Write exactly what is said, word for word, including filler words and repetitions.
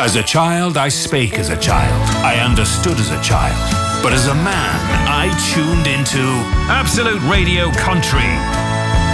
As a child, I spake as a child. I understood as a child. But as a man, I tuned into Absolute Radio Country